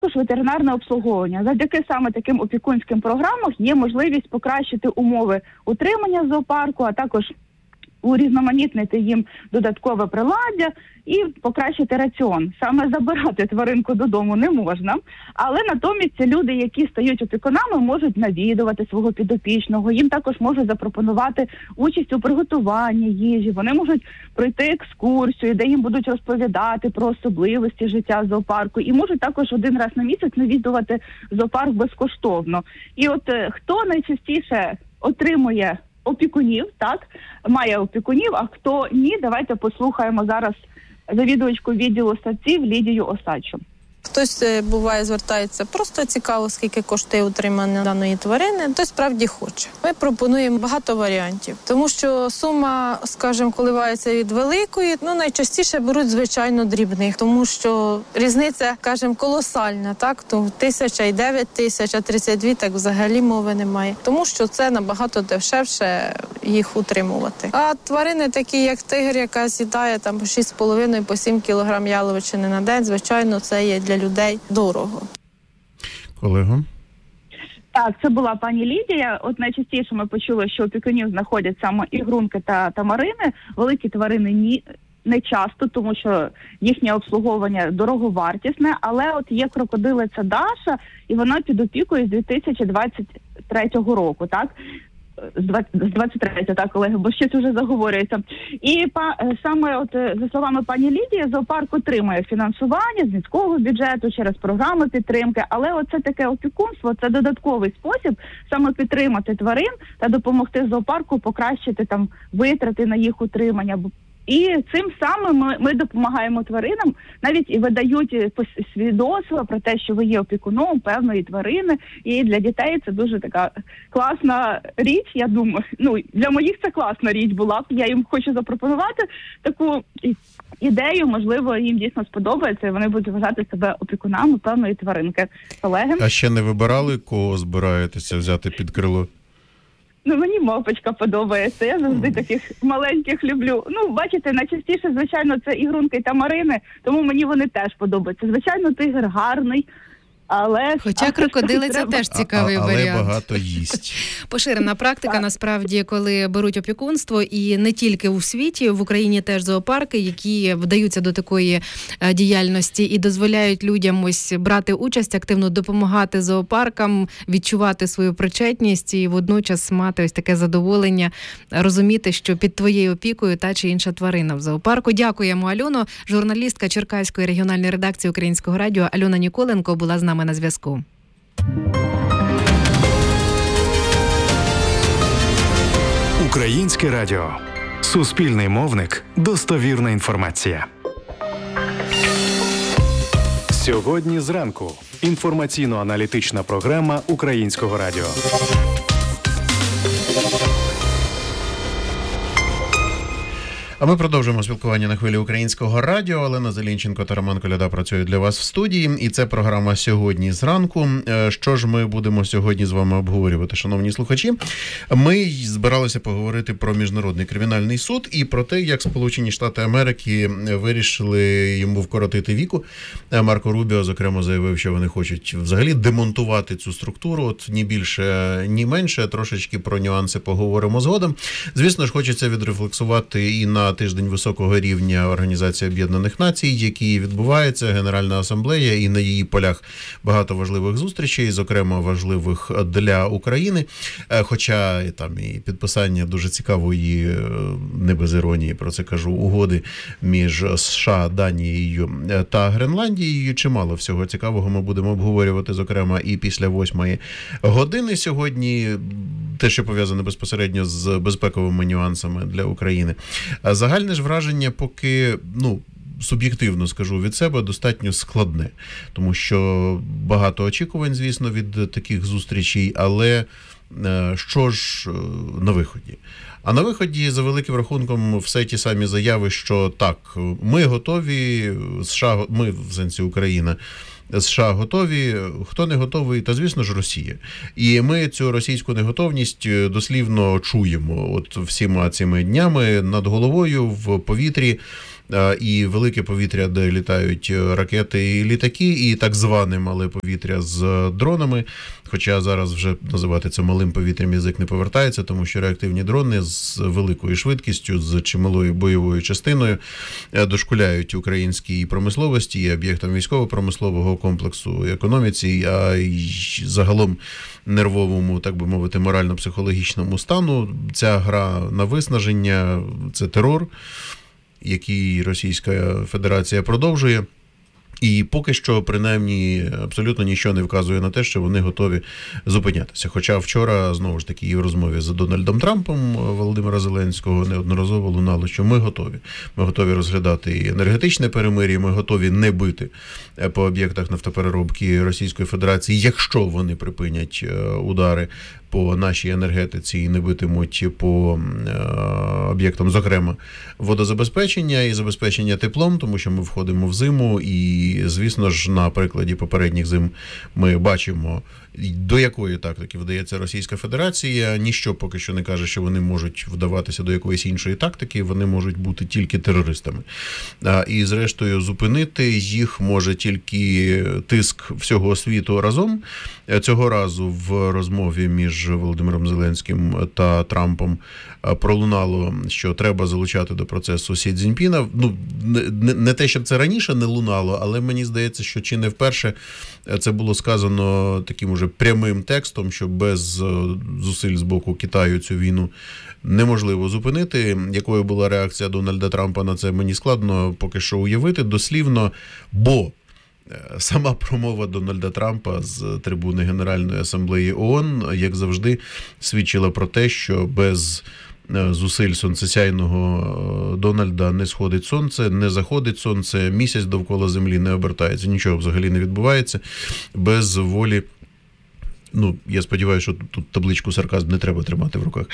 також ветеринарне обслуговування. Завдяки саме таким опікунським програмам є можливість покращити умови утримання зоопарку, а також урізноманітнити їм додаткове приладдя і покращити раціон. Саме забирати тваринку додому не можна, але натомість люди, які стають опікунами, можуть навідувати свого підопічного, їм також можуть запропонувати участь у приготуванні їжі, вони можуть пройти екскурсію, де їм будуть розповідати про особливості життя зоопарку, і можуть також один раз на місяць навідувати зоопарк безкоштовно. І от хто найчастіше отримує опікунів, так, має опікунів, а хто ні, давайте послухаємо зараз завідувачку відділу ставців Лідію Осадчу. Хтось, буває, звертається, просто цікаво, скільки коштує утримання даної тварини, хтось справді хоче. Ми пропонуємо багато варіантів, тому що сума, скажімо, коливається від великої, найчастіше беруть, звичайно, дрібних, тому що різниця, скажімо, колосальна, так, то 1000 і 9000, а 32 так взагалі мови немає, тому що це набагато дешевше їх утримувати. А тварини такі, як тигр, яка з'їдає там по 6,5, по 7 кілограм яловичини на день, звичайно, це є для людей дорого. Колего? Так, це була пані Лідія. От найчастіше ми почули, що опікунів знаходять саме ігрунки та тамарини. Великі тварини не часто, тому що їхнє обслуговування дороговартісне, але от є крокодилиця Даша, і вона під опікою з 2023 року, так? З 23-го, так, колеги, бо щось вже заговорюється. І саме от за словами пані Лідії, зоопарк отримує фінансування з міського бюджету через програми підтримки, але оце таке опікунство, це додатковий спосіб саме підтримати тварин та допомогти зоопарку покращити там витрати на їх утримання. І цим самим ми допомагаємо тваринам, навіть і видають свідоцтва про те, що ви є опікуном певної тварини. І для дітей це дуже така класна річ, я думаю. Для моїх це класна річ була. Я їм хочу запропонувати таку ідею, можливо, їм дійсно сподобається, і вони будуть вважати себе опікунами певної тваринки. Колеги? А ще не вибирали, кого збираєтеся взяти під крило? Мені мавпочка подобається, я завжди таких маленьких люблю. Бачите, найчастіше, звичайно, це ігрунки і тамарини, тому мені вони теж подобаються. Звичайно, тигр гарний, але... Хоча крокодилиця теж цікавий варіант. Але багато їсть. Поширена практика, насправді, коли беруть опікунство, і не тільки у світі, в Україні теж зоопарки, які вдаються до такої діяльності і дозволяють людям ось брати участь, активно допомагати зоопаркам, відчувати свою причетність і водночас мати ось таке задоволення, розуміти, що під твоєю опікою та чи інша тварина в зоопарку. Дякуємо, Альоно. Журналістка Черкаської регіональної редакції Українського радіо Альона Ніколенко була з нами на зв'язку. Українське радіо. Суспільний мовник. Достовірна інформація. Сьогодні зранку. Інформаційно-аналітична програма Українського радіо. А ми продовжуємо спілкування на хвилі Українського радіо. Олена Зелінченко та Роман Коляда працюють для вас в студії. І це програма «Сьогодні зранку». Що ж ми будемо сьогодні з вами обговорювати, шановні слухачі? Ми збиралися поговорити про Міжнародний кримінальний суд і про те, як Сполучені Штати Америки вирішили йому вкоротити віку. Марко Рубіо, зокрема, заявив, що вони хочуть взагалі демонтувати цю структуру. От ні більше, ні менше. Трошечки про нюанси поговоримо згодом. Звісно ж, хочеться відрефлексувати і на тиждень високого рівня Організації Об'єднаних Націй, який відбувається, Генеральна Асамблея, і на її полях багато важливих зустрічей, зокрема важливих для України. Хоча там і підписання дуже цікавої, не без іронії, про це кажу, угоди між США, Данією та Гренландією. Чимало всього цікавого ми будемо обговорювати, зокрема, і після 8-ї години сьогодні. Те, що пов'язане безпосередньо з безпековими нюансами для України. Загальне ж враження поки, суб'єктивно скажу від себе, достатньо складне. Тому що багато очікувань, звісно, від таких зустрічей, але що ж на виході? А на виході, за великим рахунком, все ті самі заяви, що так, ми готові, США, ми, в сенсі Україна, США готові, хто не готовий, та, звісно ж, Росія. І ми цю російську неготовність дослівно чуємо от всіма цими днями над головою, в повітрі. і велике повітря, де літають ракети і літаки, і так зване мале повітря з дронами. Хоча зараз вже називати це малим повітрям язик не повертається, тому що реактивні дрони з великою швидкістю, з чималою бойовою частиною дошкуляють українській промисловості і об'єктам військово-промислового комплексу, економіці, а й загалом нервовому, так би мовити, морально-психологічному стану. Ця гра на виснаження – це терор, який Російська Федерація продовжує. І поки що, принаймні, абсолютно нічого не вказує на те, що вони готові зупинятися. Хоча вчора, знову ж таки, і в розмові з Дональдом Трампом Володимира Зеленського неодноразово лунало, що ми готові. Ми готові розглядати і енергетичне перемир'я, ми готові не бити по об'єктах нафтопереробки Російської Федерації, якщо вони припинять удари по нашій енергетиці і не битимуть по об'єктам, зокрема, водозабезпечення і забезпечення теплом, тому що ми входимо в зиму і, звісно ж, на прикладі попередніх зим ми бачимо, до якої тактики вдається Російська Федерація. Ніщо поки що не каже, що вони можуть вдаватися до якоїсь іншої тактики, вони можуть бути тільки терористами. І, зрештою, зупинити їх може тільки тиск всього світу разом. Цього разу в розмові між Володимиром Зеленським та Трампом пролунало, що треба залучати до процесу Сі Цзіньпіна. Ну, не те, щоб це раніше не лунало, але мені здається, що чи не вперше це було сказано таким уже прямим текстом, що без зусиль з боку Китаю цю війну неможливо зупинити. Якою була реакція Дональда Трампа на це, мені складно поки що уявити дослівно, бо сама промова Дональда Трампа з трибуни Генеральної асамблеї ООН, як завжди, свідчила про те, що без зусиль сонцесяйного Дональда не сходить сонце, не заходить сонце, місяць довкола землі не обертається, нічого взагалі не відбувається без волі. Ну, я сподіваюся, що тут табличку сарказм не треба тримати в руках.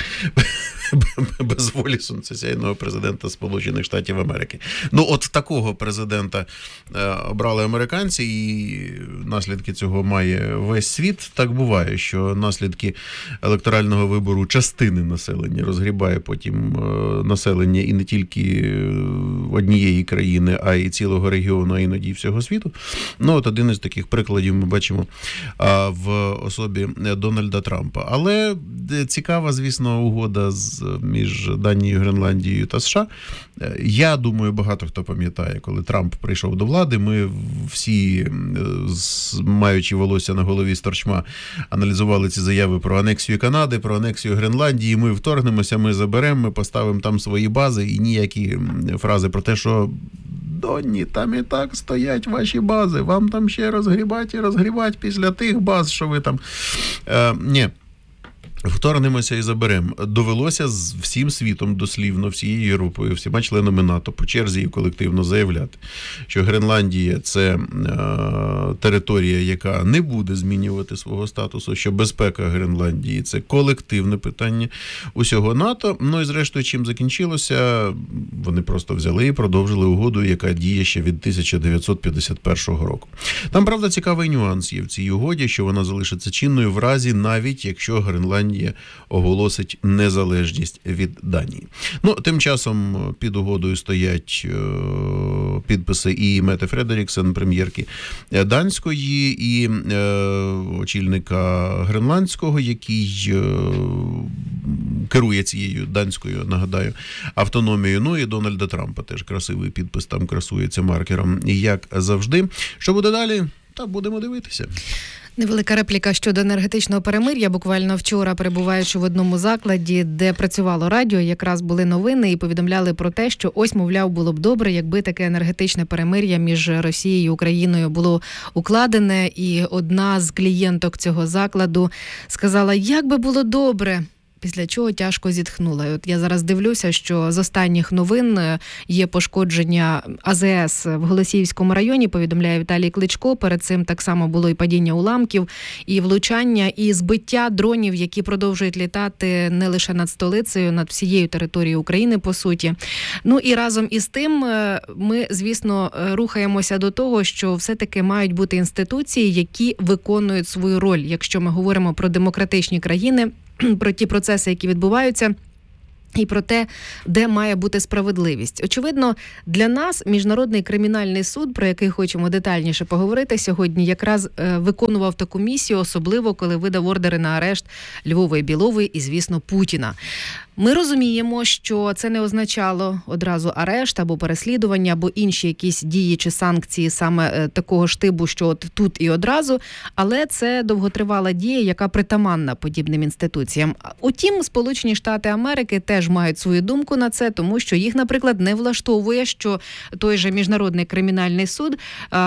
Без волі сонцесяйного президента Сполучених Штатів Америки. Ну, от такого президента обрали американці, і наслідки цього має весь світ. Так буває, що наслідки електорального вибору частини населення розгрібає потім населення і не тільки однієї країни, а й цілого регіону, а іноді всього світу. Ну, от один із таких прикладів ми бачимо в особі Дональда Трампа. Але цікава, звісно, угода між Данією, Гренландією та США. Я думаю, багато хто пам'ятає, коли Трамп прийшов до влади, ми всі, маючи волосся на голові з торчма, аналізували ці заяви про анексію Канади, про анексію Гренландії. Ми вторгнемося, ми заберемо, ми поставимо там свої бази, і ніякі фрази про те, що Донні, там і так стоять ваші бази, вам там ще розгрібати і розгрібати після тих баз, що ви там. Ні. Вторгнемося і заберемо. Довелося з всім світом, дослівно, всією Європою, всіма членами НАТО по черзі і колективно заявляти, що Гренландія – це територія, яка не буде змінювати свого статусу, що безпека Гренландії – це колективне питання усього НАТО. Ну і зрештою, чим закінчилося, вони просто взяли і продовжили угоду, яка діє ще від 1951 року. Там, правда, цікавий нюанс є в цій угоді, що вона залишиться чинною в разі, навіть якщо Гренландія оголосить незалежність від Данії. Ну, тим часом під угодою стоять підписи і Метте Фредеріксен, прем'єрки данської, і очільника гренландського, який керує цією данською, нагадаю, автономією. Ну і Дональда Трампа теж красивий підпис там красується маркером. І як завжди. Що буде далі? Та будемо дивитися. Невелика репліка щодо енергетичного перемир'я. Буквально вчора, перебуваючи в одному закладі, де працювало радіо, якраз були новини і повідомляли про те, що ось, мовляв, було б добре, якби таке енергетичне перемир'я між Росією і Україною було укладене. І одна з клієнток цього закладу сказала, як би було добре. Після чого тяжко зітхнула. І от я зараз дивлюся, що з останніх новин є пошкодження АЗС в Голосіївському районі, повідомляє Віталій Кличко. Перед цим так само було і падіння уламків, і влучання, і збиття дронів, які продовжують літати не лише над столицею, над всією територією України, по суті. Ну і разом із тим ми, звісно, рухаємося до того, що все-таки мають бути інституції, які виконують свою роль. Якщо ми говоримо про демократичні країни, про ті процеси, які відбуваються, і про те, де має бути справедливість. Очевидно, для нас Міжнародний кримінальний суд, про який хочемо детальніше поговорити сьогодні, якраз виконував таку місію, особливо коли видав ордери на арешт Львова і Білової і, звісно, Путіна. Ми розуміємо, що це не означало одразу арешт або переслідування, або інші якісь дії чи санкції саме такого штибу, що от тут і одразу, але це довготривала дія, яка притаманна подібним інституціям. Утім, Сполучені Штати Америки теж мають свою думку на це, тому що їх, наприклад, не влаштовує, що той же Міжнародний кримінальний суд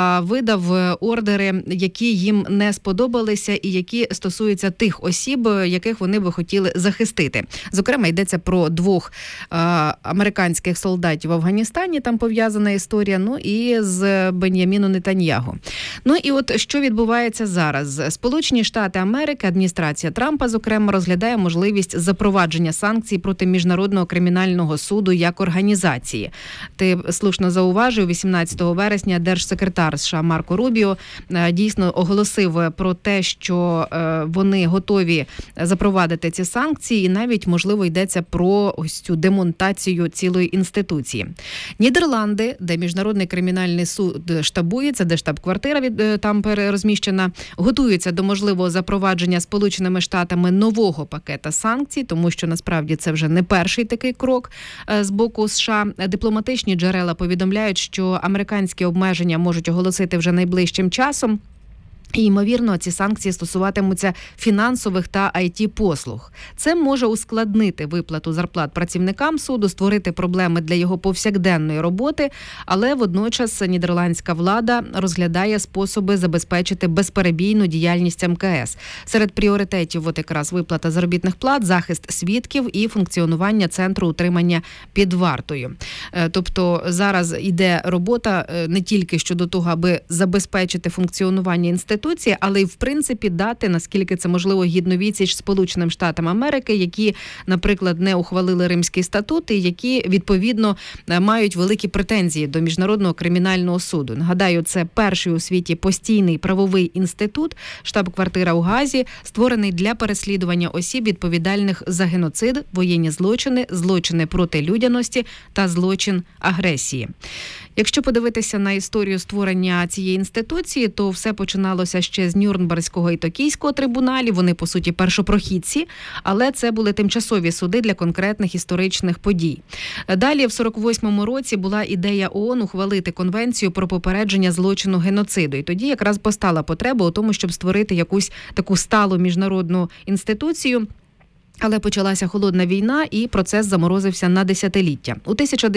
видав ордери, які їм не сподобалися і які стосуються тих осіб, яких вони би хотіли захистити. Зокрема, йдеться про 2 американських солдатів в Афганістані, там пов'язана історія, ну і з Бен'яміну Нетаньяху. Ну і от що відбувається зараз? Сполучені Штати Америки, адміністрація Трампа, зокрема, розглядає можливість запровадження санкцій проти Міжнародного кримінального суду як організації. Ти слушно зауважив, 18 вересня держсекретар США Марко Рубіо дійсно оголосив про те, що вони готові запровадити ці санкції, і навіть, можливо, йдеться про ось цю демонтацію цілої інституції. Нідерланди, де Міжнародний кримінальний суд штабується, де штаб-квартира там розміщена, готуються до можливого запровадження Сполученими Штатами нового пакета санкцій, тому що насправді це вже не перший такий крок з боку США. Дипломатичні джерела повідомляють, що американські обмеження можуть оголосити вже найближчим часом. І, ймовірно, ці санкції стосуватимуться фінансових та IT-послуг. Це може ускладнити виплату зарплат працівникам суду, створити проблеми для його повсякденної роботи, але водночас нідерландська влада розглядає способи забезпечити безперебійну діяльність МКС. Серед пріоритетів от якраз виплата заробітних плат, захист свідків і функціонування центру утримання під вартою. Тобто зараз йде робота не тільки щодо того, аби забезпечити функціонування інститутів, але й, в принципі, дати, наскільки це можливо, гідну відсіч Сполученим Штатам Америки, які, наприклад, не ухвалили Римський статут і які, відповідно, мають великі претензії до Міжнародного кримінального суду. Нагадаю, це перший у світі постійний правовий інститут, штаб-квартира у Гаазі, створений для переслідування осіб, відповідальних за геноцид, воєнні злочини, злочини проти людяності та злочин агресії. Якщо подивитися на історію створення цієї інституції, то все починалося ще з Нюрнберзького і Токійського трибуналів. Вони, по суті, першопрохідці, але це були тимчасові суди для конкретних історичних подій. Далі, в 48-му році, була ідея ООН ухвалити конвенцію про попередження злочину геноциду. І тоді якраз постала потреба у тому, щоб створити якусь таку сталу міжнародну інституцію. Але почалася холодна війна, і процес заморозився на десятиліття. У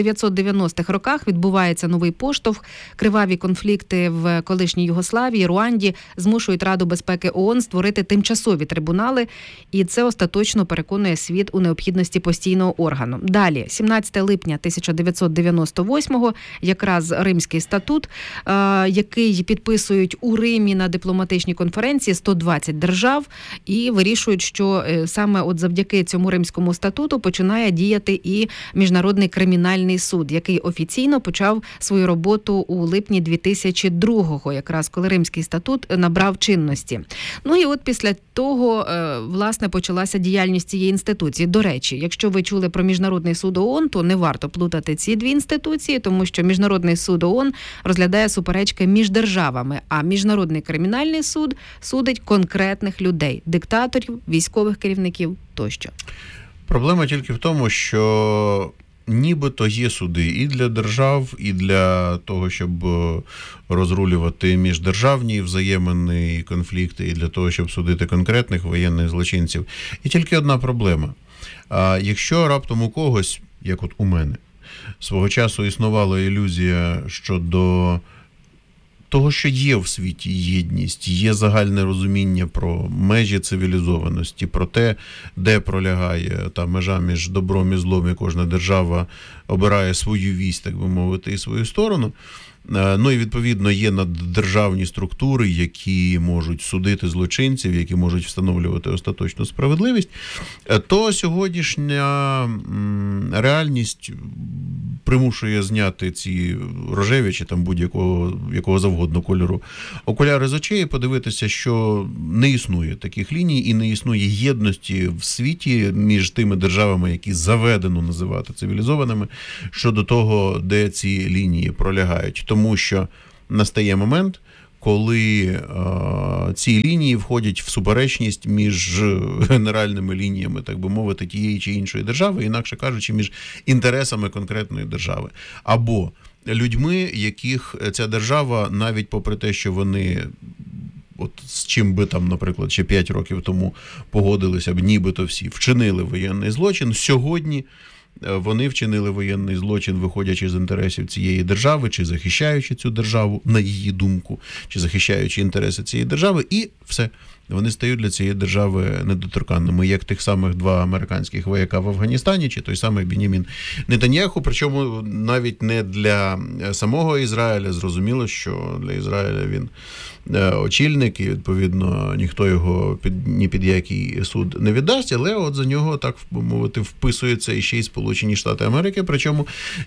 1990-х роках відбувається новий поштовх. Криваві конфлікти в колишній Югославії, Руанді змушують Раду безпеки ООН створити тимчасові трибунали, і це остаточно переконує світ у необхідності постійного органу. Далі, 17 липня 1998-го, якраз Римський статут, який підписують у Римі на дипломатичній конференції 120 держав, і вирішують, що саме от завдяки цьому Римському статуту починає діяти і Міжнародний кримінальний суд, який офіційно почав свою роботу у липні 2002-го, якраз коли Римський статут набрав чинності. Ну і от після того, власне, почалася діяльність цієї інституції. До речі, якщо ви чули про Міжнародний суд ООН, то не варто плутати ці дві інституції, тому що Міжнародний суд ООН розглядає суперечки між державами, а Міжнародний кримінальний суд судить конкретних людей – диктаторів, військових керівників тощо. Проблема тільки в тому, що нібито є суди і для держав, і для того, щоб розрулювати міждержавні взаємини і конфлікти, і для того, щоб судити конкретних воєнних злочинців. І тільки одна проблема. Якщо раптом у когось, як от у мене, свого часу існувала ілюзія щодо того, що є в світі єдність, є загальне розуміння про межі цивілізованості, про те, де пролягає та межа між добром і злом, і кожна держава обирає свою вість, так би мовити, і свою сторону, Ну і відповідно є наддержавні структури, які можуть судити злочинців, які можуть встановлювати остаточну справедливість, то сьогоднішня реальність примушує зняти ці рожеві чи там якого завгодно кольору окуляри з очей і подивитися, що не існує таких ліній і не існує єдності в світі між тими державами, які заведено називати цивілізованими, щодо того, де ці лінії пролягають. Тому що настає момент, коли ці лінії входять в суперечність між генеральними лініями, так би мовити, тієї чи іншої держави, інакше кажучи, між інтересами конкретної держави. Або людьми, яких ця держава, навіть попри те, що вони, от з чим би там, наприклад, ще 5 років тому погодилися б, нібито всі, вчинили воєнний злочин, сьогодні вони вчинили воєнний злочин, виходячи з інтересів цієї держави, чи захищаючи цю державу, на її думку, чи захищаючи інтереси цієї держави, і все. Вони стають для цієї держави недоторканними, як тих самих 2 американських вояка в Афганістані, чи той самий Бен'ямін Нетаньяху, причому навіть не для самого Ізраїля. Зрозуміло, що для Ізраїля він очільник, і, відповідно, ніхто його ні під який суд не віддасть, але от за нього, так би мовити, вписуються іще й Сполучені Штати Америки, причому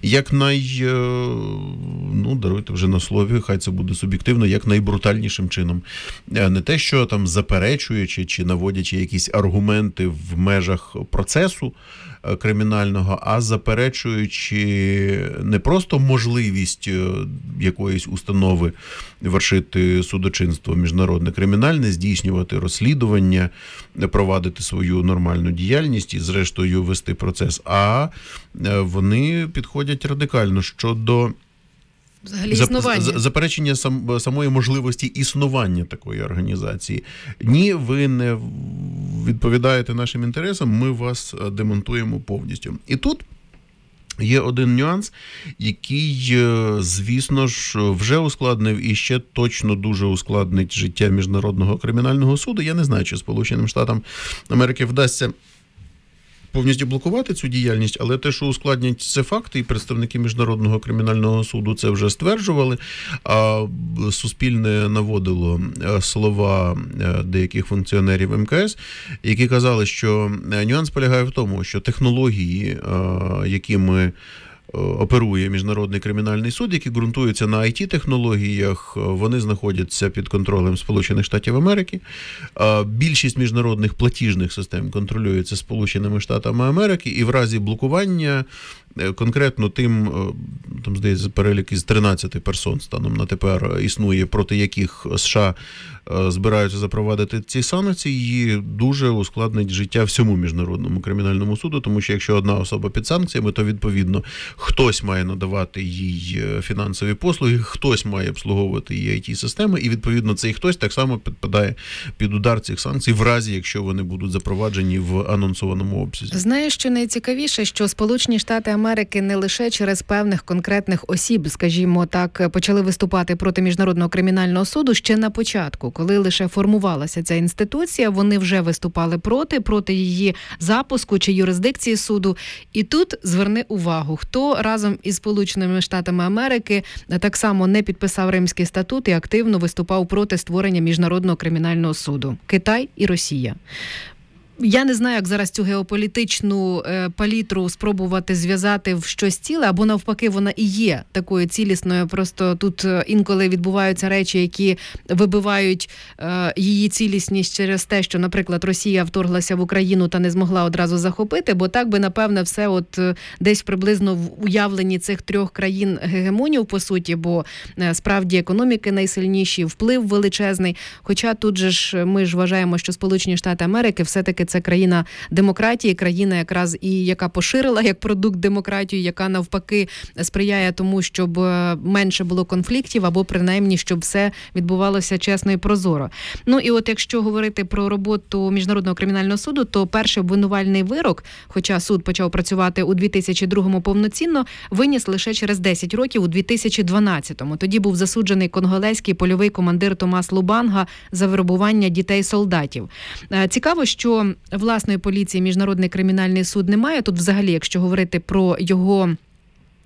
даруйте вже на слові, хай це буде суб'єктивно, як найбрутальнішим чином. Не те, що там заперечуючи чи наводячи якісь аргументи в межах процесу кримінального, а заперечуючи не просто можливість якоїсь установи вершити судочинство міжнародне кримінальне, здійснювати розслідування, провадити свою нормальну діяльність і, зрештою, вести процес, а вони підходять радикально щодо заперечення самої можливості існування такої організації. Ні, ви не відповідаєте нашим інтересам, ми вас демонтуємо повністю. І тут є один нюанс, який, звісно ж, вже ускладнив і ще точно дуже ускладнить життя Міжнародного кримінального суду. Я не знаю, чи Сполученим Штатам Америки вдасться повністю блокувати цю діяльність, але те, що ускладнять, це факти, і представники Міжнародного кримінального суду це вже стверджували, а Суспільне наводило слова деяких функціонерів МКС, які казали, що нюанс полягає в тому, що технології, якими оперує Міжнародний кримінальний суд, які ґрунтуються на IT-технологіях, вони знаходяться під контролем Сполучених Штатів Америки. Більшість міжнародних платіжних систем контролюється Сполученими Штатами Америки, і в разі блокування конкретно тим, там, здається, перелік із 13 персон станом на тепер існує, проти яких США збираються запровадити ці санкції, дуже ускладнить життя всьому Міжнародному кримінальному суду, тому що якщо одна особа під санкціями, то, відповідно, хтось має надавати їй фінансові послуги, хтось має обслуговувати її IT-системи, і, відповідно, цей хтось так само підпадає під удар цих санкцій, в разі, якщо вони будуть запроваджені в анонсованому обсязі. Знаєш, що найцікавіше, що Сполучені Штати Америки не лише через певних конкретних осіб, скажімо так, почали виступати проти Міжнародного кримінального суду ще на початку, коли лише формувалася ця інституція, вони вже виступали проти її запуску чи юрисдикції суду. І тут зверни увагу, хто разом із Сполученими Штатами Америки так само не підписав Римський статут і активно виступав проти створення Міжнародного кримінального суду. Китай і Росія. Я не знаю, як зараз цю геополітичну палітру спробувати зв'язати в щось ціле, або навпаки вона і є такою цілісною, просто тут інколи відбуваються речі, які вибивають її цілісність через те, що, наприклад, Росія вторглася в Україну та не змогла одразу захопити, бо так би, напевне, все от десь приблизно в уявленні цих 3 країн гегемонів, по суті, бо справді економіки найсильніші, вплив величезний, хоча тут же ж ми ж вважаємо, що Сполучені Штати Америки все-таки це країна демократії, країна якраз і яка поширила як продукт демократію, яка навпаки сприяє тому, щоб менше було конфліктів, або принаймні, щоб все відбувалося чесно і прозоро. Ну і от якщо говорити про роботу Міжнародного кримінального суду, то перший обвинувальний вирок, хоча суд почав працювати у 2002-му повноцінно, виніс лише через 10 років у 2012-му. Тоді був засуджений конголезький польовий командир Томас Лубанга за вербування дітей-солдатів. Цікаво, що власної поліції Міжнародний кримінальний суд немає. Тут взагалі, якщо говорити про його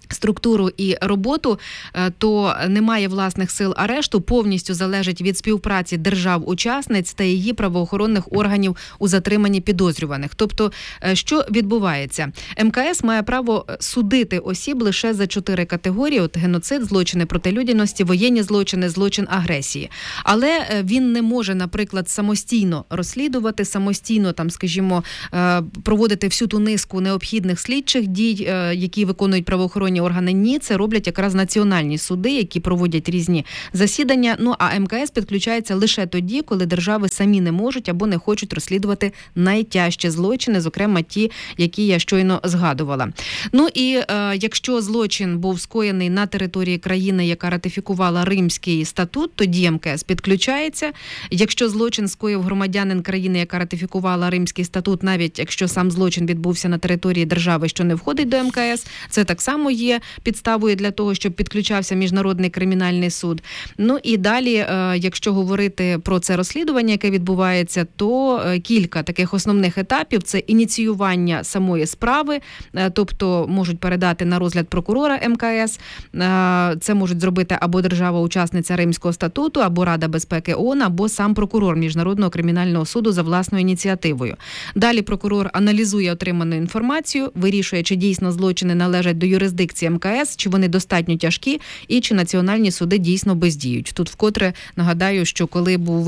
структуру і роботу, то немає власних сил арешту, повністю залежить від співпраці держав-учасниць та її правоохоронних органів у затриманні підозрюваних. Тобто, що відбувається? МКС має право судити осіб лише за 4 категорії: от геноцид, злочини проти людяності, воєнні злочини, злочин агресії. Але він не може, наприклад, самостійно розслідувати, самостійно, там, скажімо, проводити всю ту низку необхідних слідчих дій, які виконують правоохоронні органи. Ні, це роблять якраз національні суди, які проводять різні засідання. Ну, а МКС підключається лише тоді, коли держави самі не можуть або не хочуть розслідувати найтяжчі злочини, зокрема ті, які я щойно згадувала. Ну і якщо злочин був скоєний на території країни, яка ратифікувала Римський статут, тоді МКС підключається. Якщо злочин скоїв громадянин країни, яка ратифікувала Римський статут, навіть якщо сам злочин відбувся на території держави, що не входить до МКС, це так само є підставою для того, щоб підключався Міжнародний кримінальний суд. Ну і далі, якщо говорити про це розслідування, яке відбувається, то кілька таких основних етапів – це ініціювання самої справи, тобто можуть передати на розгляд прокурора МКС, це можуть зробити або держава-учасниця Римського статуту, або Рада безпеки ООН, або сам прокурор Міжнародного кримінального суду за власною ініціативою. Далі прокурор аналізує отриману інформацію, вирішує, чи дійсно злочини належать до юрисдикції МКС, чи вони достатньо тяжкі, і чи національні суди дійсно бездіють. Тут вкотре нагадаю, що коли був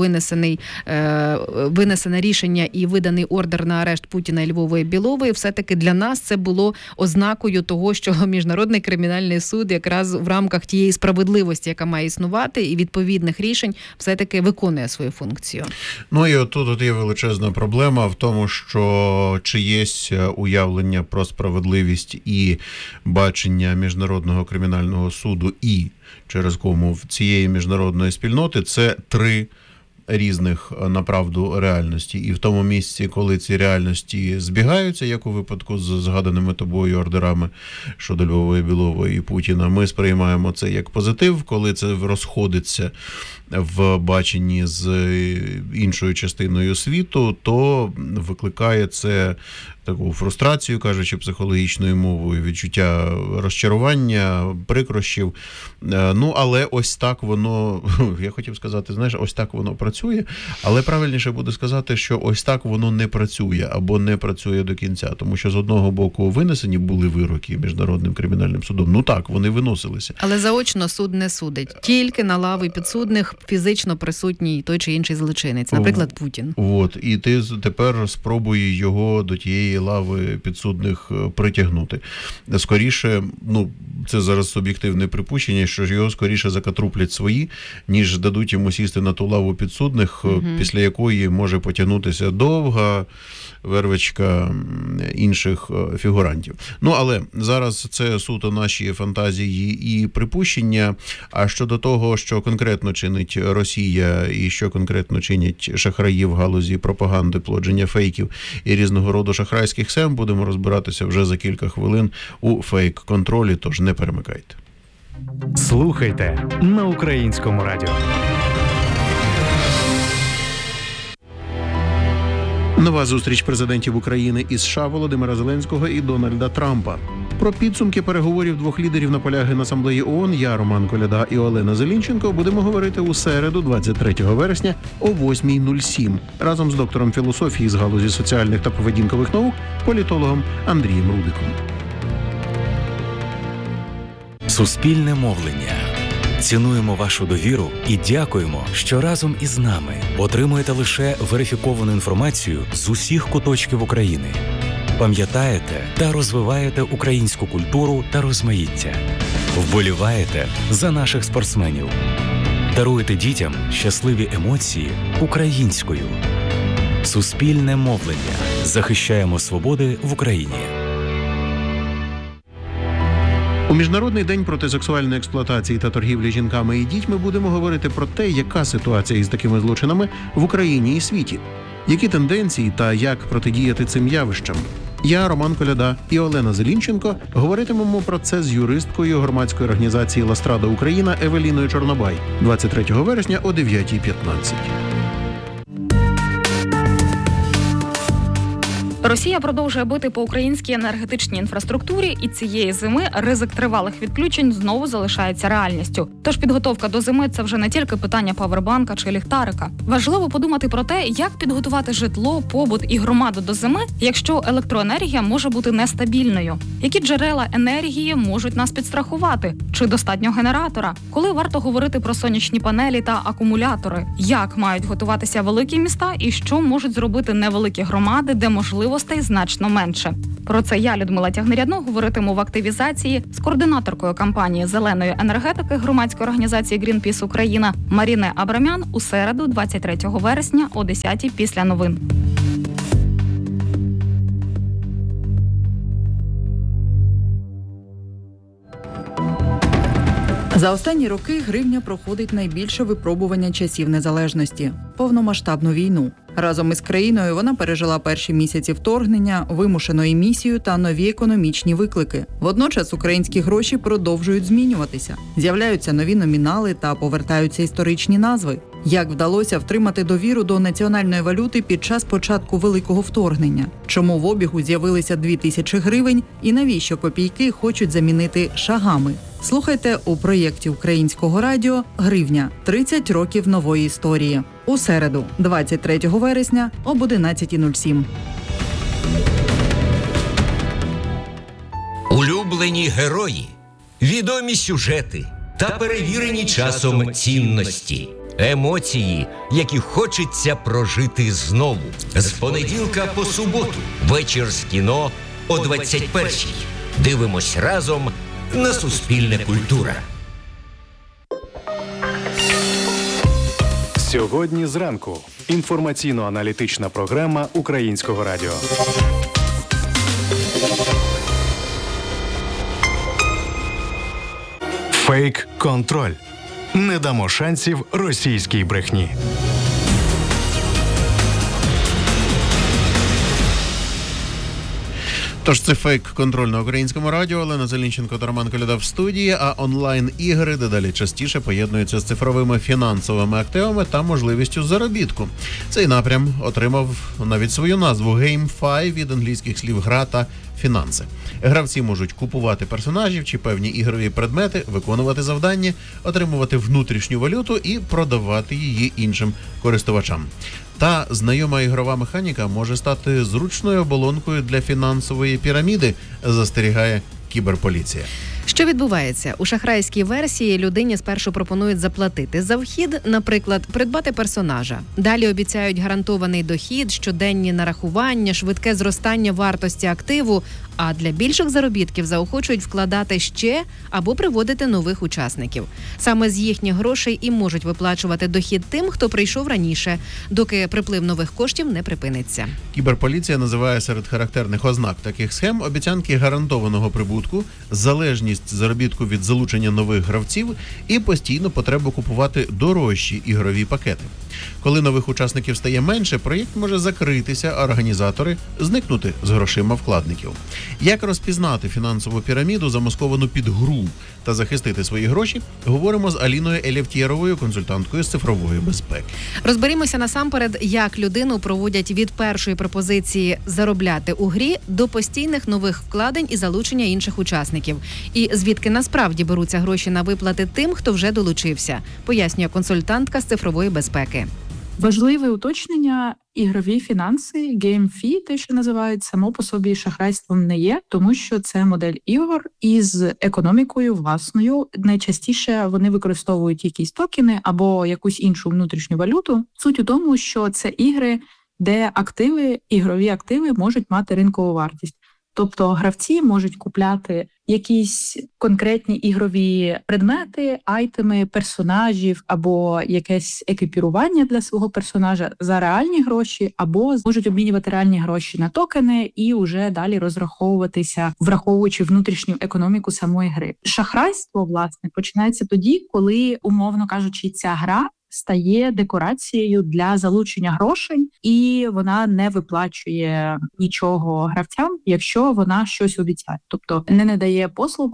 винесене рішення і виданий ордер на арешт Путіна, Львової, Білової, все-таки для нас це було ознакою того, що Міжнародний кримінальний суд якраз в рамках тієї справедливості, яка має існувати, і відповідних рішень все-таки виконує свою функцію. Ну і отут є величезна проблема в тому, що чи є уявлення про справедливість і бачення Міжнародного кримінального суду і через кому в цієї міжнародної спільноти – це 3 різних направду реальності. І в тому місці, коли ці реальності збігаються, як у випадку з згаданими тобою ордерами щодо Львової, Білової і Путіна, ми сприймаємо це як позитив. Коли це розходиться в баченні з іншою частиною світу, то викликає це таку фрустрацію, кажучи психологічною мовою, відчуття розчарування, прикрощів. Ну, але ось так воно, я хотів сказати, знаєш, ось так воно працює, але правильніше буде сказати, що ось так воно не працює, або не працює до кінця. Тому що з одного боку винесені були вироки Міжнародним кримінальним судом. Ну так, вони виносилися. Але заочно суд не судить. Тільки на лаві підсудних фізично присутній той чи інший злочинець, наприклад, Путін. От, і ти тепер спробуй його до тієї лави підсудних притягнути. Скоріше, ну, це зараз суб'єктивне припущення, що його скоріше закатруплять свої, ніж дадуть йому сісти на ту лаву підсудних, після якої може потягнутися довга вервичка інших фігурантів. Ну, але зараз це суто наші фантазії і припущення. А щодо того, що конкретно чинить Росія і що конкретно чинять шахраї в галузі пропаганди, плодження фейків і різного роду шахрайських схем, будемо розбиратися вже за кілька хвилин у фейк-контролі, тож не перемикайте. Слухайте на Українському радіо. Нова зустріч президентів України і США Володимира Зеленського і Дональда Трампа. Про підсумки переговорів 2 лідерів на полях Генасамблеї ООН я, Роман Коляда і Олена Зелінченко будемо говорити у середу, 23 вересня о 8:07 разом з доктором філософії з галузі соціальних та поведінкових наук, політологом Андрієм Рудиком. Суспільне мовлення. Цінуємо вашу довіру і дякуємо, що разом із нами отримуєте лише верифіковану інформацію з усіх куточків України. Пам'ятаєте та розвиваєте українську культуру та розмаїття. Вболіваєте за наших спортсменів. Даруєте дітям щасливі емоції українською. Суспільне мовлення. Захищаємо свободи в Україні. У Міжнародний день проти сексуальної експлуатації та торгівлі жінками і дітьми будемо говорити про те, яка ситуація із такими злочинами в Україні і світі, які тенденції та як протидіяти цим явищам. Я, Роман Коляда і Олена Зелінченко говоритимемо про це з юристкою громадської організації «Ластрада Україна» Евеліною Чорнобай 23 вересня о 9:15. Росія продовжує бити по українській енергетичній інфраструктурі, і цієї зими ризик тривалих відключень знову залишається реальністю. Тож підготовка до зими – це вже не тільки питання павербанка чи ліхтарика. Важливо подумати про те, як підготувати житло, побут і громаду до зими, якщо електроенергія може бути нестабільною. Які джерела енергії можуть нас підстрахувати? Чи достатньо генератора? Коли варто говорити про сонячні панелі та акумулятори? Як мають готуватися великі міста і що можуть зробити невеликі громади, де можливостей значно менше? Про це я, Людмила Тягнерядно, говоритиму в активізації з координаторкою кампанії зеленої енергетики громадської організації Greenpeace Україна Маріне Абрамян у середу, 23 вересня о 10-й після новин. За останні роки гривня проходить найбільше випробування часів незалежності – повномасштабну війну. Разом із країною вона пережила перші місяці вторгнення, вимушену емісію та нові економічні виклики. Водночас українські гроші продовжують змінюватися. З'являються нові номінали та повертаються історичні назви. Як вдалося втримати довіру до національної валюти під час початку великого вторгнення? Чому в обігу з'явилися 2000 гривень і навіщо копійки хочуть замінити шагами? Слухайте у проєкті Українського радіо «Гривня. 30 років нової історії». У середу, 23 вересня об 11:07. Улюблені герої, відомі сюжети та перевірені часом цінності. Емоції, які хочеться прожити знову. З понеділка по суботу. Вечір з кіно о 21:00. Дивимось разом на Суспільне культура. Сьогодні зранку. Інформаційно-аналітична програма Українського радіо. Фейк-контроль. Не дамо шансів російській брехні. Тож це фейк-контроль на Українському радіо. Олена Зелінченко та Роман Коляда в студії, а онлайн-ігри дедалі частіше поєднуються з цифровими фінансовими активами та можливістю заробітку. Цей напрям отримав навіть свою назву GameFi від англійських слів «гра» та «фінанси». Гравці можуть купувати персонажів чи певні ігрові предмети, виконувати завдання, отримувати внутрішню валюту і продавати її іншим користувачам. Та знайома ігрова механіка може стати зручною оболонкою для фінансової піраміди, застерігає кіберполіція. Що відбувається? У шахрайській версії людині спершу пропонують заплатити за вхід, наприклад, придбати персонажа. Далі обіцяють гарантований дохід, щоденні нарахування, швидке зростання вартості активу, а для більших заробітків заохочують вкладати ще або приводити нових учасників. Саме з їхніх грошей і можуть виплачувати дохід тим, хто прийшов раніше, доки приплив нових коштів не припиниться. Кіберполіція називає серед характерних ознак таких схем обіцянки гарантованого прибутку, залежність заробітку від залучення нових гравців і постійну потребу купувати дорожчі ігрові пакети. Коли нових учасників стає менше, проєкт може закритися, а організатори зникнути з грошима вкладників. Як розпізнати фінансову піраміду, замасковану під гру, та захистити свої гроші, говоримо з Аліною Елєвтєровою, консультанткою з цифрової безпеки. Розберімося насамперед, як людину проводять від першої пропозиції заробляти у грі до постійних нових вкладень і залучення інших учасників. І звідки насправді беруться гроші на виплати тим, хто вже долучився, пояснює консультантка з цифрової безпеки. Важливе уточнення – ігрові фінанси, геймфі, те, що називають, само по собі шахрайством не є, тому що це модель ігор із економікою власною. Найчастіше вони використовують якісь токени або якусь іншу внутрішню валюту. Суть у тому, що це ігри, де активи, ігрові активи можуть мати ринкову вартість. Тобто гравці можуть купляти якісь конкретні ігрові предмети, айтеми, персонажів або якесь екіпірування для свого персонажа за реальні гроші, або можуть обмінювати реальні гроші на токени і вже далі розраховуватися, враховуючи внутрішню економіку самої гри. Шахрайство, власне, починається тоді, коли, умовно кажучи, ця гра стає декорацією для залучення грошей, і вона не виплачує нічого гравцям, якщо вона щось обіцяє. Тобто не надає послугу,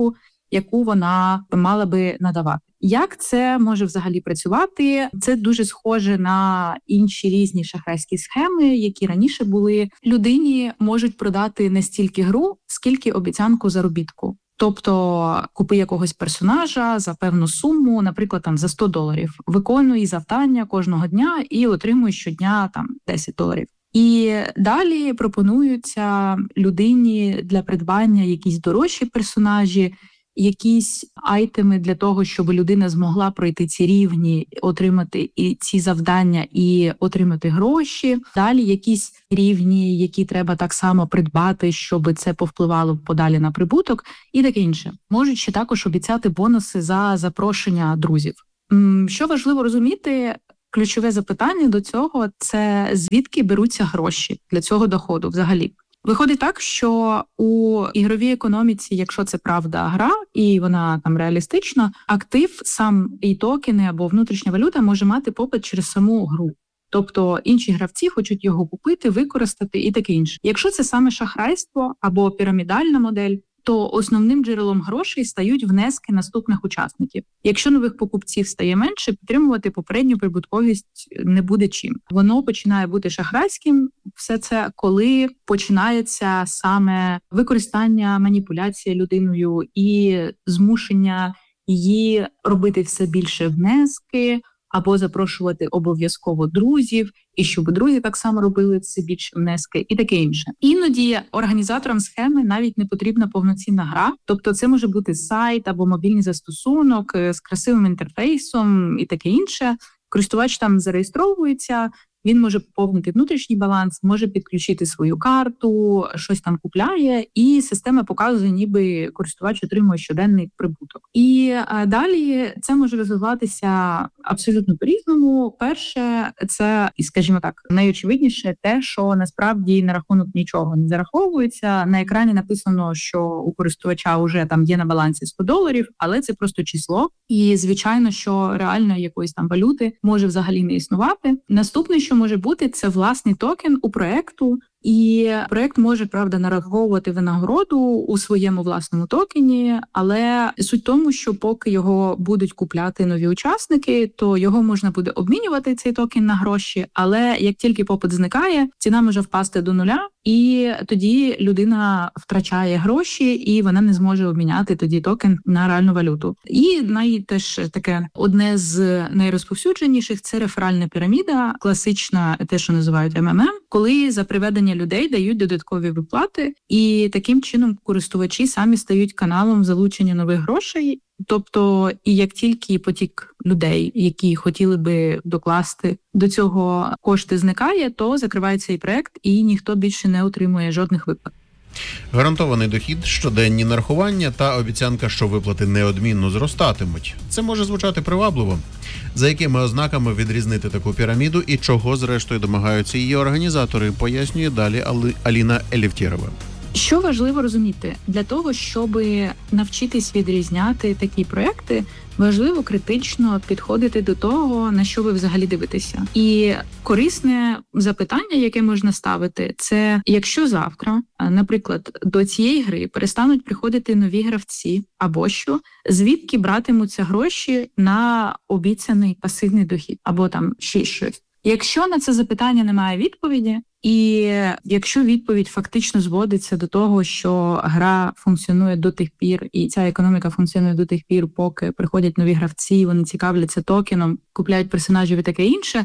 яку вона мала би надавати. Як це може взагалі працювати? Це дуже схоже на інші різні шахрайські схеми, які раніше були. Людині можуть продати не стільки гру, скільки обіцянку заробітку. Тобто купи якогось персонажа за певну суму, наприклад, там за $100. Виконуй завдання кожного дня і отримуй щодня там $10. І далі пропонуються людині для придбання якісь дорожчі персонажі, якісь айтеми для того, щоб людина змогла пройти ці рівні, отримати і ці завдання і отримати гроші. Далі якісь рівні, які треба так само придбати, щоб це повпливало подалі на прибуток і таке інше. Можуть ще також обіцяти бонуси за запрошення друзів. Що важливо розуміти, ключове запитання до цього – це звідки беруться гроші для цього доходу взагалі. Виходить так, що у ігровій економіці, якщо це правда гра і вона там реалістична, актив, сам і токени або внутрішня валюта може мати попит через саму гру. Тобто інші гравці хочуть його купити, використати і таке інше. Якщо це саме шахрайство або пірамідальна модель, то основним джерелом грошей стають внески наступних учасників. Якщо нових покупців стає менше, підтримувати попередню прибутковість не буде чим. Воно починає бути шахрайським, все це, коли починається саме використання, маніпуляція людиною і змушення її робити все більше внески, або запрошувати обов'язково друзів, і щоб друзі так само робили це більше внески і таке інше. Іноді організаторам схеми навіть не потрібна повноцінна гра, тобто це може бути сайт або мобільний застосунок з красивим інтерфейсом і таке інше. Користувач там зареєстровується, він може поповнити внутрішній баланс, може підключити свою карту, щось там купляє, і система показує, ніби користувач отримує щоденний прибуток. І далі це може розвиватися абсолютно по-різному. Перше, це, скажімо так, найочевидніше те, що насправді на рахунок нічого не зараховується. На екрані написано, що у користувача вже там є на балансі $100, але це просто число. І, звичайно, що реальної якоїсь там валюти може взагалі не існувати. Наступне, що може бути, це власний токен у проекту. І проект може, правда, нараховувати винагороду у своєму власному токені, але суть в тому, що поки його будуть купляти нові учасники, то його можна буде обмінювати, цей токен, на гроші, але як тільки попит зникає, ціна може впасти до нуля, і тоді людина втрачає гроші, і вона не зможе обміняти тоді токен на реальну валюту. І теж таке одне з найрозповсюдженіших – це реферальна піраміда, класична, те, що називають МММ, коли за приведення людей дають додаткові виплати, і таким чином користувачі самі стають каналом залучення нових грошей. Тобто, і як тільки потік людей, які хотіли би докласти до цього кошти, зникає, то закривається і проект, і ніхто більше не отримує жодних виплат. Гарантований дохід, щоденні нарахування та обіцянка, що виплати неодмінно зростатимуть. Це може звучати привабливо. За якими ознаками відрізнити таку піраміду і чого, зрештою, домагаються її організатори, пояснює далі Аліна Елефтєрова. Що важливо розуміти? Для того, щоб навчитись відрізняти такі проекти, важливо критично підходити до того, на що ви взагалі дивитеся. І корисне запитання, яке можна ставити, це якщо завтра, наприклад, до цієї гри перестануть приходити нові гравці, або що, звідки братимуться гроші на обіцяний пасивний дохід, або там ще щось. Якщо на це запитання немає відповіді, і якщо відповідь фактично зводиться до того, що гра функціонує до тих пір, і ця економіка функціонує до тих пір, поки приходять нові гравці, вони цікавляться токеном, купляють персонажів і таке інше,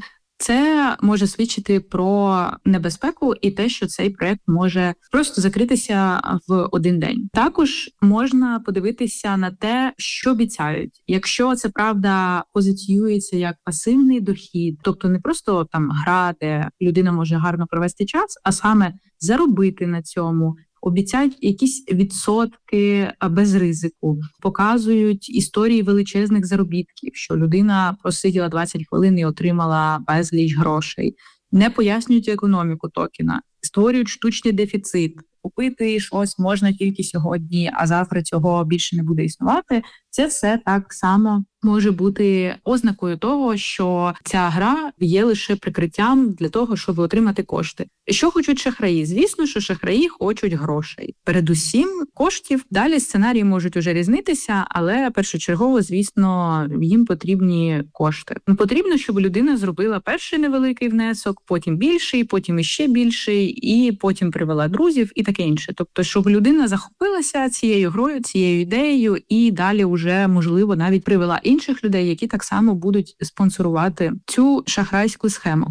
це може свідчити про небезпеку і те, що цей проект може просто закритися в один день. Також можна подивитися на те, що обіцяють. Якщо це, правда, позиціюється як пасивний дохід, тобто не просто там гра, де людина може гарно провести час, а саме заробити на цьому, обіцяють якісь відсотки без ризику, показують історії величезних заробітків, що людина просиділа 20 хвилин і отримала безліч грошей, не пояснюють економіку токена, створюють штучний дефіцит. Купити щось можна тільки сьогодні, а завтра цього більше не буде існувати. Це все так само може бути ознакою того, що ця гра є лише прикриттям для того, щоб отримати кошти. Що хочуть шахраї? Звісно, що шахраї хочуть грошей. Передусім коштів. Далі сценарії можуть уже різнитися, але першочергово, звісно, їм потрібні кошти. Потрібно, щоб людина зробила перший невеликий внесок, потім більший, потім іще більший, і потім привела друзів і таке інше. Тобто, щоб людина захопилася цією грою, цією ідеєю і далі вже, можливо, навіть привела інших людей, які так само будуть спонсорувати цю шахрайську схему.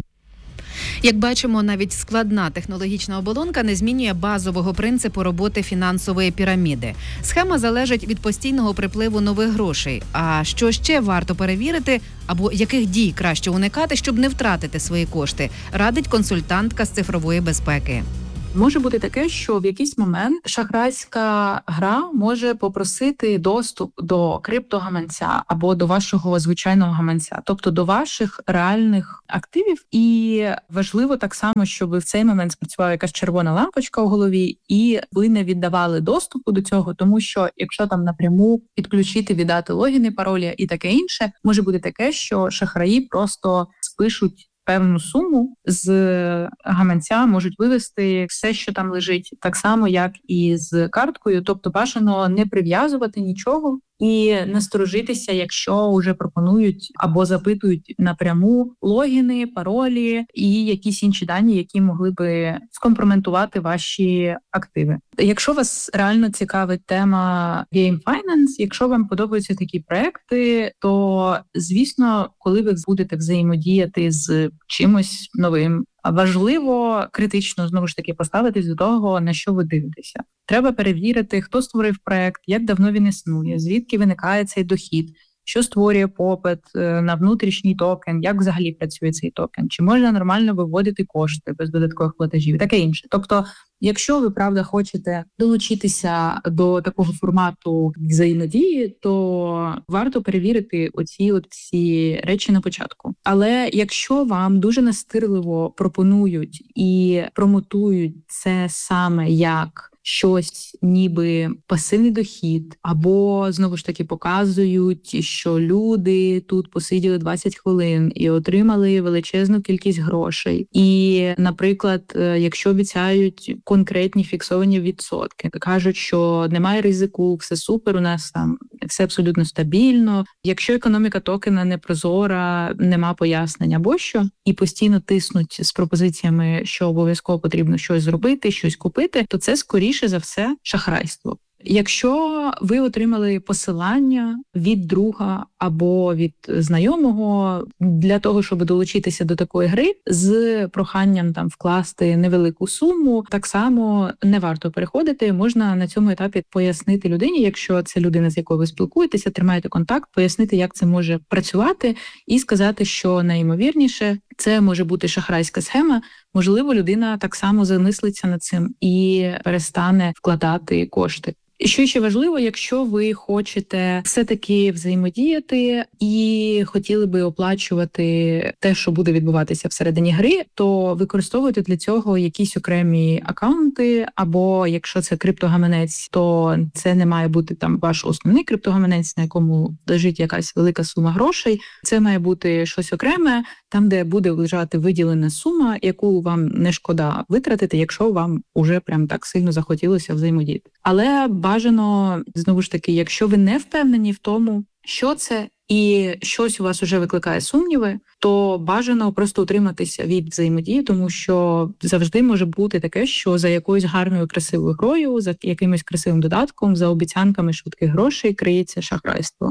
Як бачимо, навіть складна технологічна оболонка не змінює базового принципу роботи фінансової піраміди. Схема залежить від постійного припливу нових грошей. А що ще варто перевірити, або яких дій краще уникати, щоб не втратити свої кошти, радить консультантка з цифрової безпеки. Може бути таке, що в якийсь момент шахрайська гра може попросити доступ до криптогаманця або до вашого звичайного гаманця, тобто до ваших реальних активів. І важливо так само, щоб в цей момент спрацювала якась червона лампочка у голові, і ви не віддавали доступу до цього, тому що якщо там напряму підключити, віддати логіни, паролі і таке інше, може бути таке, що шахраї просто спишуть певну суму з гаманця, можуть вивести все, що там лежить, так само, як і з карткою. Тобто бажано не прив'язувати нічого і насторожитися, якщо вже пропонують або запитують напряму логіни, паролі і якісь інші дані, які могли би скомпрометувати ваші активи. Якщо вас реально цікавить тема Game Finance, якщо вам подобаються такі проекти, то, звісно, коли ви будете взаємодіяти з чимось новим, важливо критично, знову ж таки, поставитись до того, на що ви дивитеся. Треба перевірити, хто створив проект, як давно він існує, звідки виникає цей дохід, що створює попит на внутрішній токен, як взагалі працює цей токен, чи можна нормально виводити кошти без додаткових платежів і таке інше. Тобто, якщо ви, правда, хочете долучитися до такого формату взаємодії, то варто перевірити оці всі речі на початку. Але якщо вам дуже настирливо пропонують і промотують це саме як щось ніби пасивний дохід, або, знову ж таки, показують, що люди тут посиділи 20 хвилин і отримали величезну кількість грошей. І, наприклад, якщо обіцяють конкретні фіксовані відсотки, кажуть, що немає ризику, все супер, у нас там все абсолютно стабільно. Якщо економіка токена не прозора, нема пояснення або що, і постійно тиснуть з пропозиціями, що обов'язково потрібно щось зробити, щось купити, то це скоріше за все шахрайство. Якщо ви отримали посилання від друга або від знайомого для того, щоб долучитися до такої гри з проханням там вкласти невелику суму, так само не варто переходити. Можна на цьому етапі пояснити людині, якщо це людина, з якою ви спілкуєтеся, тримаєте контакт, пояснити, як це може працювати, і сказати, що найімовірніше це може бути шахрайська схема. Можливо, людина так само замислиться над цим і перестане вкладати кошти. Що ще важливо, якщо ви хочете все-таки взаємодіяти і хотіли би оплачувати те, що буде відбуватися всередині гри, то використовуйте для цього якісь окремі акаунти, або якщо це криптогаманець, то це не має бути там ваш основний криптогаманець, на якому лежить якась велика сума грошей. Це має бути щось окреме, там, де буде лежати виділена сума, яку вам не шкода витратити, якщо вам уже прям так сильно захотілося взаємодіяти. Але бажано, знову ж таки, якщо ви не впевнені в тому, що це, і щось у вас уже викликає сумніви, то бажано просто утриматися від взаємодії, тому що завжди може бути таке, що за якоюсь гарною красивою грою, за якимось красивим додатком, за обіцянками швидких грошей криється шахрайство.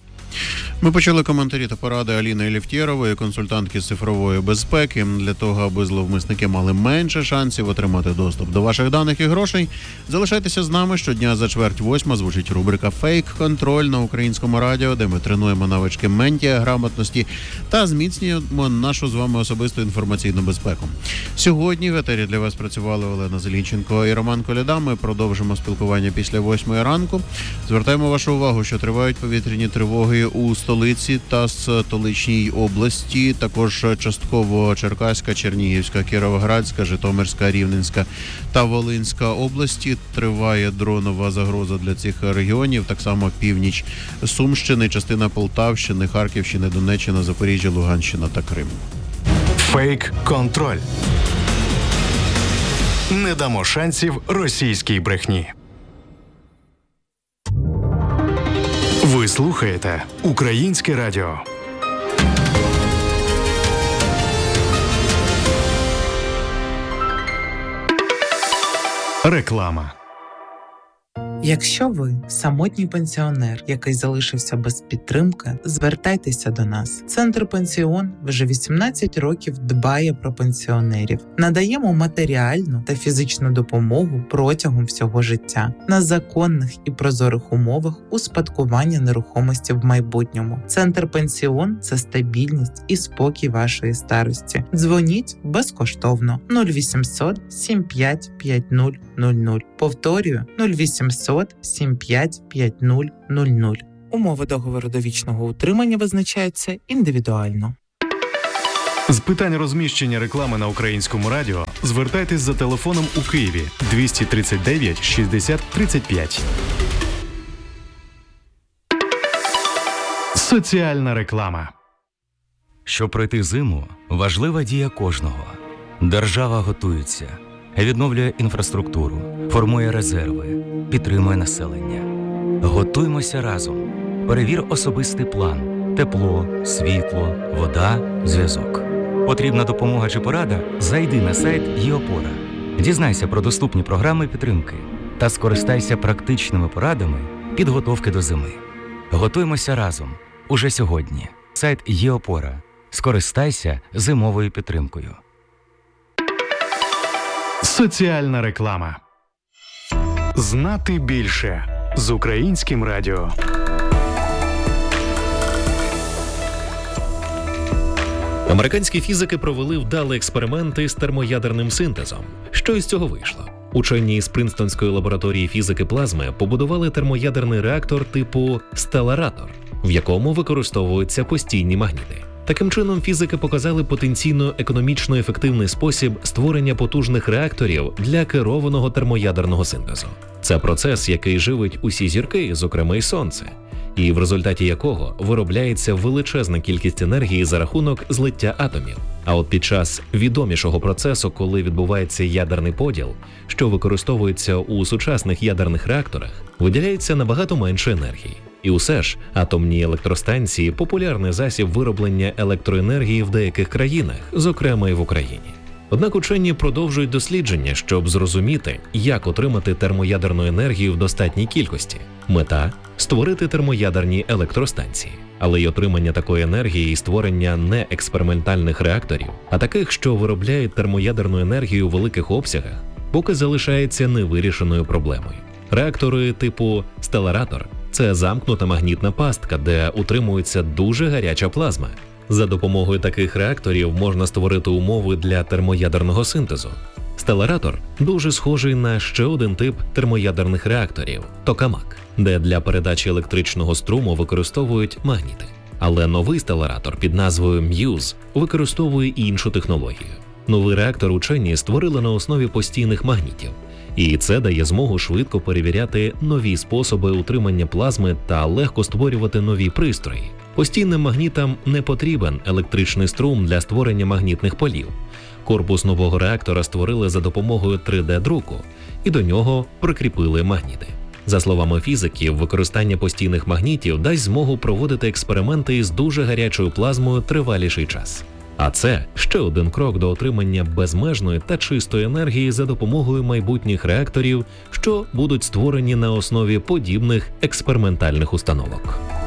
Ми почали коментарі та поради Аліни Елефтєрової, консультантки з цифрової безпеки, для того, аби зловмисники мали менше шансів отримати доступ до ваших даних і грошей. Залишайтеся з нами. Щодня за 7:45 звучить рубрика «Фейк-контроль» на Українському радіо, де ми тренуємо навички ментія, грамотності та зміцнюємо нашу з вами особисту інформаційну безпеку. Сьогодні в етері для вас працювали Олена Зелінченко і Роман Коляда. Ми продовжимо спілкування після 8 ранку. Звертаємо вашу увагу, що тривають повітряні тривоги у столиці та столичній області, також частково Черкаська, Чернігівська, Кіровоградська, Житомирська, Рівненська та Волинська області. Триває дронова загроза для цих регіонів, так само північ Сумщини, частина Полтавщини, Харківщини, Донеччина, Запоріжжя, Луганщина та Крим. Фейк-контроль. Не дамо шансів російській брехні. Ви слухаєте Українське радіо. Реклама. Якщо ви самотній пенсіонер, який залишився без підтримки, звертайтеся до нас. Центр «Пенсіон» вже 18 років дбає про пенсіонерів. Надаємо матеріальну та фізичну допомогу протягом всього життя на законних і прозорих умовах успадкування нерухомості в майбутньому. Центр «Пенсіон» – це стабільність і спокій вашої старості. Дзвоніть безкоштовно 0800 75 5000. Повторюю 0800 75 5000. Умови договору довічного утримання визначаються індивідуально. З питань розміщення реклами на Українському радіо звертайтесь за телефоном у Києві 239 60 35. Соціальна реклама. Щоб пройти зиму, важлива дія кожного. Держава готується, відновлює інфраструктуру, формує резерви, підтримує населення. Готуймося разом. Перевір особистий план. Тепло, світло, вода, зв'язок. Потрібна допомога чи порада? Зайди на сайт ЄОПОРА. Дізнайся про доступні програми підтримки та скористайся практичними порадами підготовки до зими. Готуймося разом. Уже сьогодні. Сайт ЄОПОРА. Скористайся зимовою підтримкою. Соціальна реклама. Знати більше з Українським радіо. Американські фізики провели вдалий експеримент із термоядерним синтезом. Що із цього вийшло? Учені з Принстонської лабораторії фізики плазми побудували термоядерний реактор типу «Стеларатор», в якому використовуються постійні магніти. Таким чином, фізики показали потенційно економічно ефективний спосіб створення потужних реакторів для керованого термоядерного синтезу. Це процес, який живить усі зірки, зокрема й Сонце, і в результаті якого виробляється величезна кількість енергії за рахунок злиття атомів. А от під час відомішого процесу, коли відбувається ядерний поділ, що використовується у сучасних ядерних реакторах, виділяється набагато менше енергії. І усе ж, атомні електростанції – популярний засіб вироблення електроенергії в деяких країнах, зокрема і в Україні. Однак учені продовжують дослідження, щоб зрозуміти, як отримати термоядерну енергію в достатній кількості. Мета – створити термоядерні електростанції. Але й отримання такої енергії і створення не експериментальних реакторів, а таких, що виробляють термоядерну енергію у великих обсягах, поки залишається невирішеною проблемою. Реактори типу «Стеларатор» – це замкнута магнітна пастка, де утримується дуже гаряча плазма. За допомогою таких реакторів можна створити умови для термоядерного синтезу. Стеларатор дуже схожий на ще один тип термоядерних реакторів – токамак, де для передачі електричного струму використовують магніти. Але новий стеларатор під назвою Muse використовує іншу технологію. Новий реактор учені створили на основі постійних магнітів. І це дає змогу швидко перевіряти нові способи утримання плазми та легко створювати нові пристрої. Постійним магнітам не потрібен електричний струм для створення магнітних полів. Корпус нового реактора створили за допомогою 3D-друку і до нього прикріпили магніти. За словами фізиків, використання постійних магнітів дасть змогу проводити експерименти із дуже гарячою плазмою триваліший час. А це ще один крок до отримання безмежної та чистої енергії за допомогою майбутніх реакторів, що будуть створені на основі подібних експериментальних установок.